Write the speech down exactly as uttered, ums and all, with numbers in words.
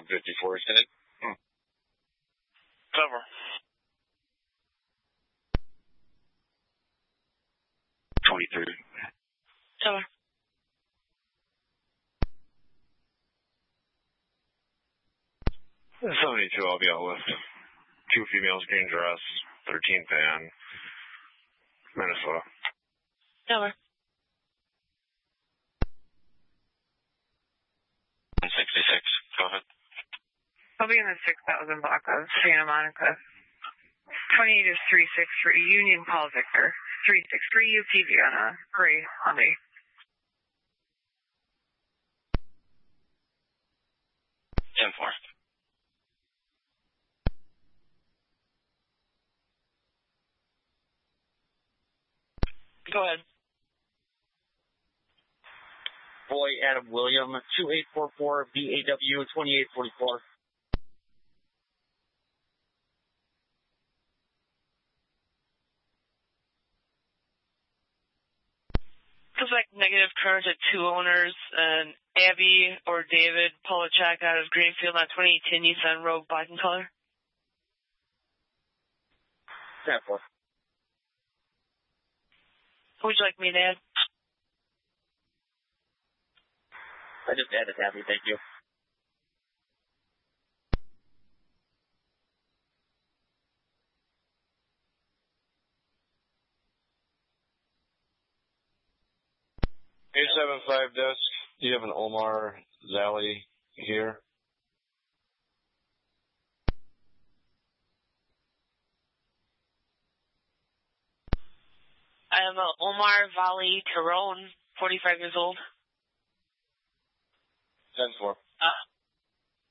fifty-four extended. Hmm. Cover. twenty-three. Cover. seventy-two, I'll be out with. Two females, green dress, thirteenth and Minnesota. Cover. sixty-six, go ahead. I'll be in the six thousand block of Santa Monica. twenty-eight is three six for Union Paul Victor. three six three U T V on a gray Hyundai. ten four. Go ahead. Boy Adam William, two eight four four B A W twenty-eight forty-four. Looks like negative current at two owners, and Abby or David Polachak out of Greenfield on twenty eighteen Nissan Rogue black in color. ten four. Who would you like me to add? I just added Abby, thank you. eight seven five desk, do you have an Omar Zally here? I have a Omar Valley Tyrone, forty-five years old. ten four. Uh,